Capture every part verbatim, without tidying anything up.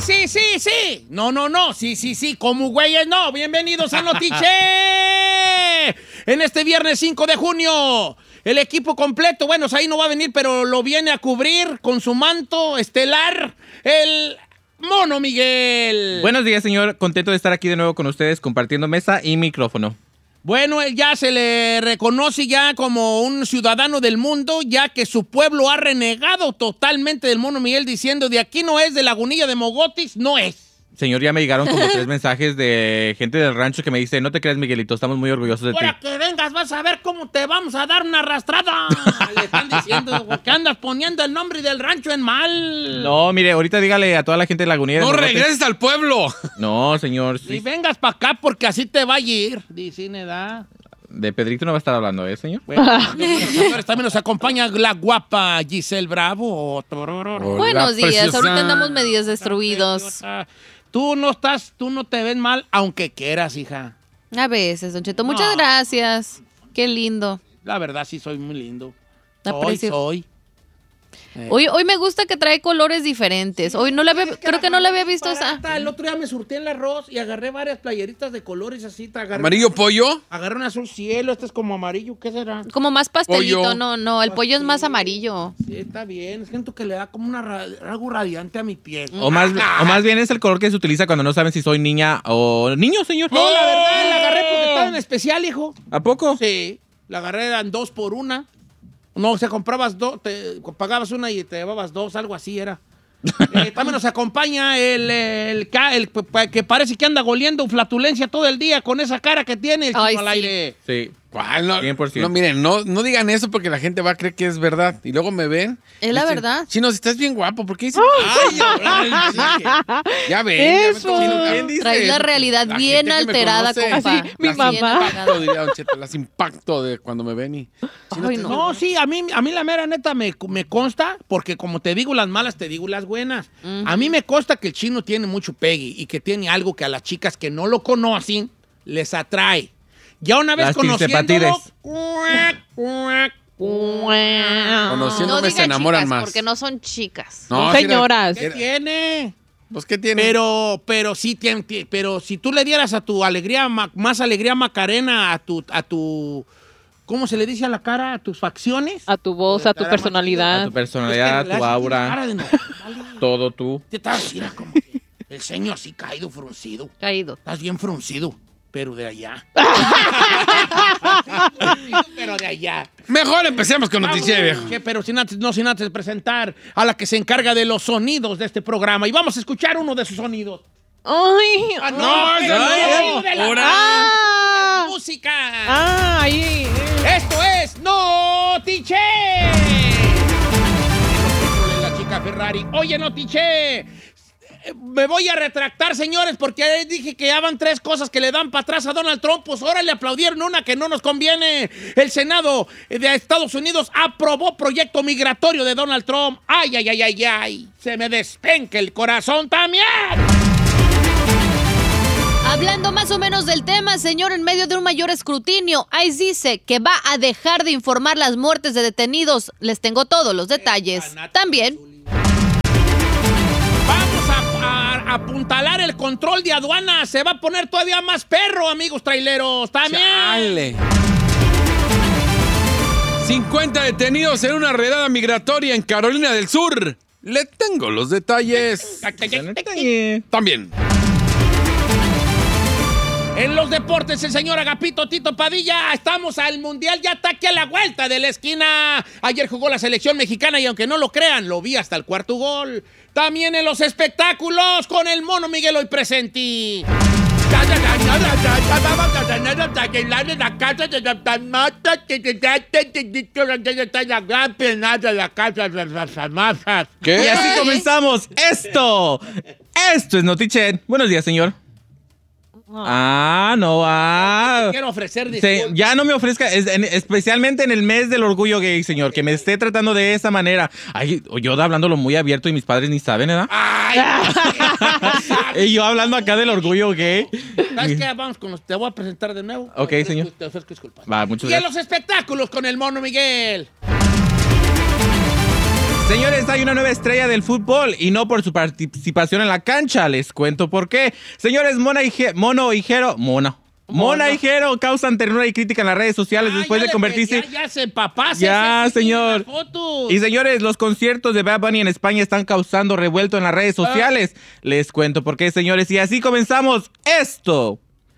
sí, sí, sí. No, no, no. Sí, sí, sí. Como güeyes, no. Bienvenidos a Notiche. En este viernes cinco de junio. El equipo completo. Bueno, ahí no va a venir, pero lo viene a cubrir con su manto estelar. El Mono Miguel. Buenos días, señor. Contento de estar aquí de nuevo con ustedes compartiendo mesa y micrófono. Bueno, él ya se le reconoce ya como un ciudadano del mundo, ya que su pueblo ha renegado totalmente del Mono Miguel diciendo de aquí no es, de Lagunilla de Mogotis, no es. Señor, ya me llegaron como tres mensajes de gente del rancho que me dice, no te creas, Miguelito, estamos muy orgullosos de ti. Ahora que vengas vas a ver cómo te vamos a dar una arrastrada. Le están diciendo que andas poniendo el nombre del rancho en mal. No, mire, ahorita dígale a toda la gente de Lagunilla. ¡No regreses al pueblo! No, señor. Sí. Y vengas para acá porque así te va a ir, dice Neda. De Pedrito no va a estar hablando, ¿eh, señor? Bueno, señores, también nos acompaña la guapa Giselle Bravo. Hola, buenos días, preciosa. Ahorita andamos medios destruidos. Tú no estás, tú no te ves mal, aunque quieras, hija. A veces, Don Cheto. Muchas no. gracias. Qué lindo. La verdad, sí soy muy lindo. La soy, precio. soy. Eh. Hoy, hoy me gusta que trae colores diferentes. Hoy no le había, creo que no le había visto esa. El otro día me surtí en el arroz y agarré varias playeritas de colores así. Agarré ¿Amarillo una, pollo? Agarré un azul cielo, este es como amarillo, ¿qué será? Como más pastelito, pollo. no, no, el Pastel. pollo es más amarillo. Sí, está bien, siento que le da como una, algo radiante a mi piel. O más, o más bien es el color que se utiliza cuando no saben si soy niña o niño, señor. No, la verdad, la agarré porque estaba en especial, hijo. ¿A poco? Sí, la agarré, eran dos por una. No, o sea, comprabas dos, te pagabas una y te llevabas dos, algo así era. eh, también nos acompaña el, el, el, el que parece que anda goliendo flatulencia todo el día con esa cara que tiene el Ay, chico al sí. aire. Sí. ¿Cuál? No, cien por ciento. no, miren, no, no digan eso porque la gente va a creer que es verdad. Y luego me ven. Es la dicen, verdad. Chino, si estás bien guapo, ¿por qué dicen? Ay, ay, sí, ya ven. Eso. Ya ven Chino, ¿quién dice Trae la eso? realidad La bien gente que me alterada, conoce, compa. Así, mi las mamá. impacto, diría Don Cheto, las impacto de cuando me ven y... Chino, Ay, ¿estás no. No, sí, a mí, a mí la mera neta me, me consta, porque como te digo las malas, te digo las buenas. Uh-huh. A mí me consta que el chino tiene mucho pegue y que tiene algo que a las chicas que no lo conocen les atrae. Ya una vez Las conociéndolo... Conociéndome No se enamoran chicas, más. porque no son chicas. No, No, señoras. ¿Qué tiene? Pues, ¿qué tiene? Pero, pero sí tiene, pero si tú le dieras a tu alegría, más alegría Macarena, a tu, a tu, ¿cómo se le dice a la cara? A tus facciones. A tu voz, a tu personalidad. A tu personalidad, a tu aura, no, todo tú. te estás mira, como que el ceño así caído, fruncido. Caído. Estás bien fruncido, pero de allá. Pero de allá. Mejor empecemos con Notiche, viejo. ¿Qué? Pero sin antes, no sin antes presentar a la que se encarga de los sonidos de este programa. Y vamos a escuchar uno de sus sonidos. Ay, Ah, no, no, pero no, no, de la ahora. Ah. música. Ah, ahí. Esto es Notiche. La chica Ferrari. Oye, Notiche. Me voy a retractar, señores, porque dije que ya van tres cosas que le dan para atrás a Donald Trump. Pues ahora le aplaudieron una que no nos conviene. El Senado de Estados Unidos aprobó proyecto migratorio de Donald Trump. Ay, ay, ay, ay, ay. Se me despenca el corazón también. Hablando más o menos del tema, señor, en medio de un mayor escrutinio, ICE dice que va a dejar de informar las muertes de detenidos. Les tengo todos los detalles. También... Vamos a, a, a apuntalar el control de aduana. Se va a poner todavía más perro, amigos traileros. También. Chale. cincuenta detenidos en una redada migratoria en Carolina del Sur. Le tengo los detalles. También. En los deportes, el señor Agapito Tito Padilla. Estamos al Mundial, ya está aquí a la vuelta de la esquina. Ayer jugó la selección mexicana y aunque no lo crean, lo vi hasta el cuarto gol. También en los espectáculos, con el Mono Miguel hoy presente. ¿Qué? Y así comenzamos. Esto. Esto es Notiche. Buenos días, señor. Ah, no, ah. Quiero ofrecer Se, ya no me ofrezca, es, en, especialmente en el mes del orgullo gay, señor, que me esté tratando de esa manera. Ay, yo hablándolo muy abierto y mis padres ni saben, ¿verdad? Ay, y yo hablando acá del orgullo gay. ¿Sabes qué? Vamos con los, te voy a presentar de nuevo. Ok, te señor. Te ofrezco disculpas. Va, muchas y en gracias. los espectáculos con el Mono Miguel. Señores, hay una nueva estrella del fútbol y no por su participación en la cancha. Les cuento por qué. Señores, Mona y Je- Mono y Jero... Mona. Mona y Jero causan ternura y crítica en las redes sociales Ah, después ya de le- convertirse... Ya, ya se papá. se- Ya, se- se- señor. las fotos. Y señores, los conciertos de Bad Bunny en España están causando revuelto en las redes sociales. Les cuento por qué, señores. Y así comenzamos esto.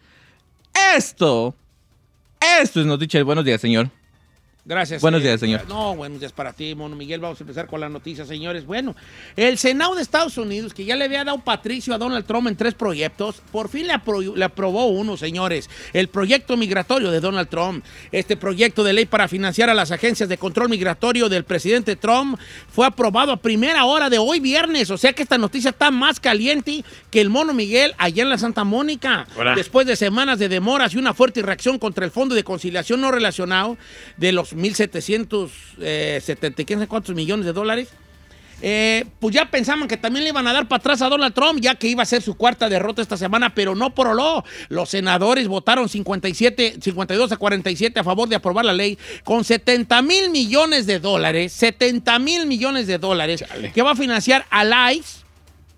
Esto. Esto es Notiche. Buenos días, señor. Gracias. Buenos eh, días, señor. No, buenos días para ti, Mono Miguel. Vamos a empezar con las noticias, señores. Bueno, el Senado de Estados Unidos, que ya le había dado Patricio a Donald Trump en tres proyectos, por fin le, apro- le aprobó uno, señores. El proyecto migratorio de Donald Trump. Este proyecto de ley para financiar a las agencias de control migratorio del presidente Trump fue aprobado a primera hora de hoy viernes. O sea que esta noticia está más caliente que el Mono Miguel allá en la Santa Mónica. Hola. Después de semanas de demoras y una fuerte reacción contra el Fondo de Conciliación No Relacionado de los mil setecientos setenta y quién cuántos millones de dólares, eh, pues ya pensaban que también le iban a dar para atrás a Donald Trump, ya que iba a ser su cuarta derrota esta semana, pero no por lo. Los senadores votaron cincuenta y siete, cincuenta y dos a cuarenta y siete a favor de aprobar la ley con setenta mil millones de dólares, setenta mil millones de dólares, Chale. que va a financiar al I C E,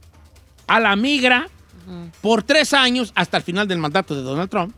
a la Migra, por tres años hasta el final del mandato de Donald Trump.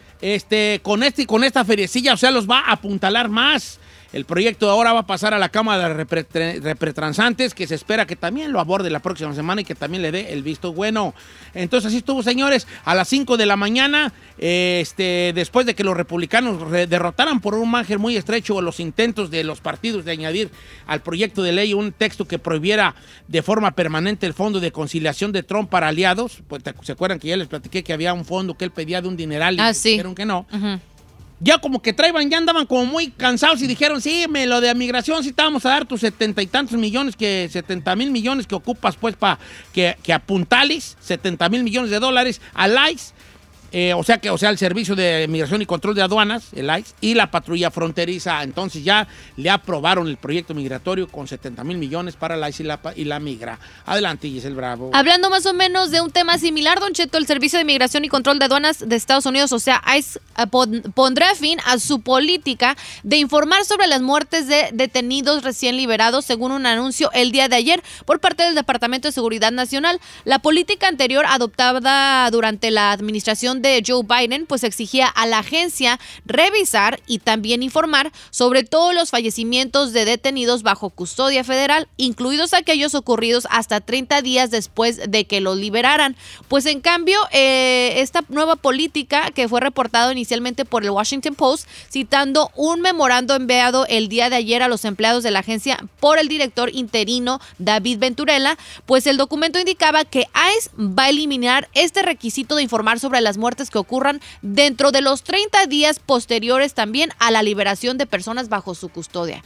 Este, con, este, con esta feriecilla, o sea, los va a apuntalar más. El proyecto ahora va a pasar a la Cámara de Repre- Representantes, que se espera que también lo aborde la próxima semana y que también le dé el visto bueno. Entonces, así estuvo, señores, a las cinco de la mañana, eh, este, después de que los republicanos re- derrotaran por un margen muy estrecho los intentos de los partidos de añadir al proyecto de ley un texto que prohibiera de forma permanente el fondo de conciliación de Trump para aliados. Pues, ¿te- ¿se acuerdan que ya les platiqué que había un fondo que él pedía de un dineral y Ah, sí. dijeron que no? Ujú. Ya como que traían, ya andaban como muy cansados y dijeron, sí, me, lo de migración, sí te vamos a dar tus setenta y tantos millones, que setenta mil millones que ocupas, pues, para que, que apuntales, setenta mil millones de dólares al I C E, eh, o sea, que, o sea, el Servicio de Migración y Control de Aduanas, el I C E, y la Patrulla Fronteriza. Entonces ya le aprobaron el proyecto migratorio con setenta mil millones para el I C E y la, pa- y la Migra. Adelante, Giselle Bravo. Hablando más o menos de un tema similar, Don Cheto, el Servicio de Migración y Control de Aduanas de Estados Unidos, o sea, I C E, eh, pon- pondrá fin a su política de informar sobre las muertes de detenidos recién liberados, según un anuncio el día de ayer por parte del Departamento de Seguridad Nacional. La política anterior, adoptada durante la administración de Joe Biden, pues exigía a la agencia revisar y también informar sobre todos los fallecimientos de detenidos bajo custodia federal, incluidos aquellos ocurridos hasta treinta días después de que los liberaran. Pues en cambio, eh, esta nueva política, que fue reportado inicialmente por el Washington Post, citando un memorando enviado el día de ayer a los empleados de la agencia por el director interino David Venturella, pues el documento indicaba que I C E va a eliminar este requisito de informar sobre las muertes que ocurran dentro de los treinta días posteriores también a la liberación de personas bajo su custodia.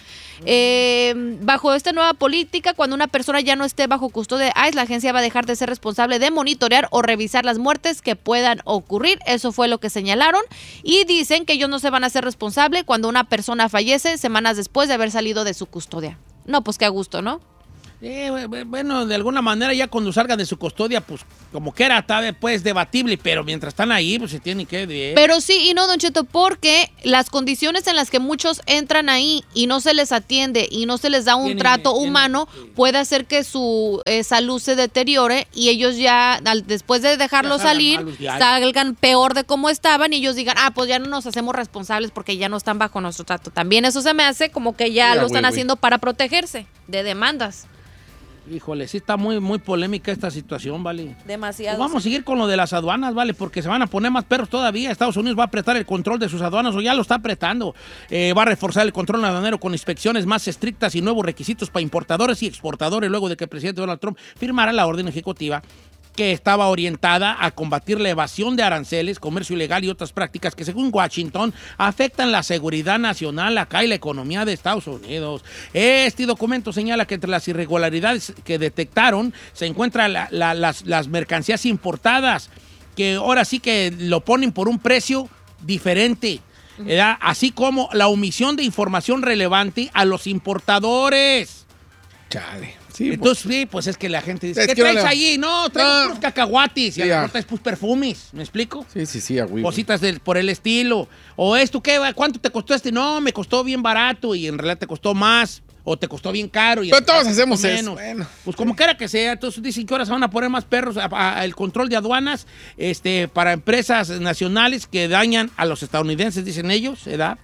Eh, bajo esta nueva política, cuando una persona ya no esté bajo custodia de I C E, la agencia va a dejar de ser responsable de monitorear o revisar las muertes que puedan ocurrir. Eso fue lo que señalaron, y dicen que ellos no se van a hacer responsable cuando una persona fallece semanas después de haber salido de su custodia. No, pues qué a gusto, ¿no? Eh, bueno, de alguna manera ya cuando salgan de su custodia, pues como que era tal vez pues debatible, pero mientras están ahí, pues se tiene que... eh. Pero sí y no, Don Cheto, porque las condiciones en las que muchos entran ahí y no se les atiende y no se les da un Tienen- trato tienen- humano, puede hacer que su eh, salud se deteriore y ellos ya, al- después de dejarlo Ya salgan salir, malos ya. salgan peor de cómo estaban y ellos digan, ah, pues ya no nos hacemos responsables porque ya no están bajo nuestro trato. También eso se me hace como que ya Ya, lo están güey, güey. haciendo para protegerse de demandas. Híjole, sí está muy, muy polémica esta situación, ¿vale? Demasiado. Pues vamos a seguir con lo de las aduanas, ¿vale? Porque se van a poner más perros todavía. Estados Unidos va a apretar el control de sus aduanas, o ya lo está apretando. Eh, va a reforzar el control aduanero con inspecciones más estrictas y nuevos requisitos para importadores y exportadores, luego de que el presidente Donald Trump firmara la orden ejecutiva que estaba orientada a combatir la evasión de aranceles, comercio ilegal y otras prácticas que, según Washington, afectan la seguridad nacional acá y la economía de Estados Unidos. Este documento señala que entre las irregularidades que detectaron se encuentran la- la- las, las mercancías importadas, que ahora sí que lo ponen por un precio diferente, ¿verdad? Así como la omisión de información relevante a los importadores. Chale. Sí, Entonces, sí, pues es que la gente dice, Es ¿qué que no traes le- allí? No, traigo No. puros cacahuates. Y a Sí, lo ya. mejor traes pues perfumes, ¿me explico? sí, sí, sí, a güey. Cositas del- por el estilo. O esto, ¿qué? ¿Cuánto te costó este? No, me costó bien barato y en realidad te costó más. o te costó bien caro. Y Pero todos te hacemos costó eso. menos. Bueno. Pues como quiera que sea, entonces dicen que ahora se van a poner más perros a, a- a el control de aduanas este, para empresas nacionales que dañan a los estadounidenses, dicen ellos, ¿verdad?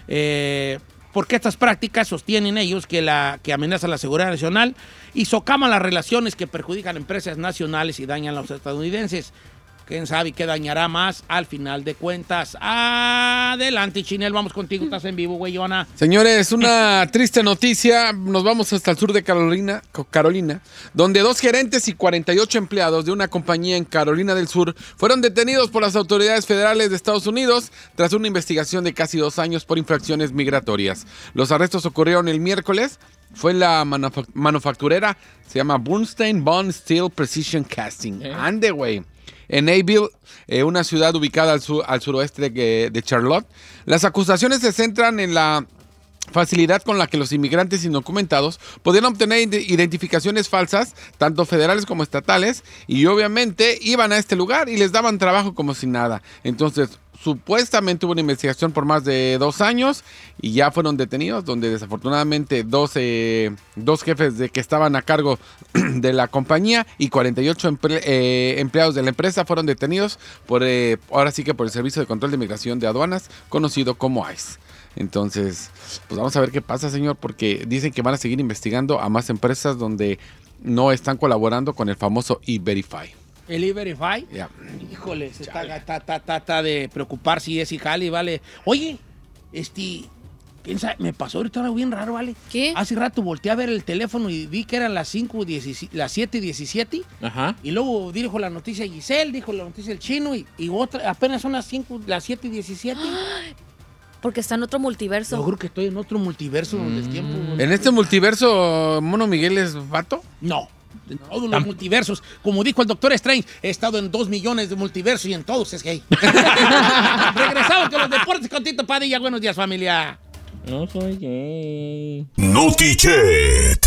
Eh, porque estas prácticas sostienen ellos que, la, que amenazan la seguridad nacional y socaman las relaciones que perjudican a empresas nacionales y dañan a los estadounidenses. ¿Quién sabe qué dañará más al final de cuentas? Adelante, Chinel, vamos contigo. Estás en vivo, güeyona. Señores, una triste noticia. Nos vamos hasta el sur de Carolina, Carolina, donde dos gerentes y cuarenta y ocho empleados de una compañía en Carolina del Sur fueron detenidos por las autoridades federales de Estados Unidos tras una investigación de casi dos años por infracciones migratorias. Los arrestos ocurrieron el miércoles. Fue en la manufa- manufacturera, se llama Bernstein Bond Steel Precision Casting. Ande, güey. En Abbeville, eh, una ciudad ubicada al, sur, al suroeste de, de Charlotte. Las acusaciones se centran en la facilidad con la que los inmigrantes indocumentados podían obtener ide- identificaciones falsas, tanto federales como estatales, y obviamente iban a este lugar y les daban trabajo como si nada. Entonces, supuestamente hubo una investigación por más de dos años y ya fueron detenidos, donde desafortunadamente dos, eh, dos jefes de que estaban a cargo de la compañía y cuarenta y ocho emple- eh, empleados de la empresa fueron detenidos por, eh, ahora sí que por el Servicio de Control de Migración de Aduanas, conocido como ICE. Entonces, pues vamos a ver qué pasa, señor, porque dicen que van a seguir investigando a más empresas donde no están colaborando con el famoso E-Verify. El E-Verify. Ya. Híjole, se está, está, está, está, está de preocupar si es y jale, vale. Oye, este, ¿quién sabe? Me pasó ahorita algo bien raro, ¿vale? ¿Qué? Hace rato volteé a ver el teléfono y vi que eran las cinco diecisiete, las siete diecisiete. Ajá. Y luego dijo la noticia Giselle, dijo la noticia el chino y, y otra, apenas son las cinco, las siete diecisiete. Porque está en otro multiverso. Yo creo que estoy en otro multiverso donde es tiempo. ¿En este multiverso, Mono Miguel es vato? No. En todos los multiversos. Como dijo el Doctor Strange, he estado en dos millones de multiversos y en todos es gay. Regresamos con los deportes con Tito Padilla. Buenos días, familia. No soy gay. Notichet.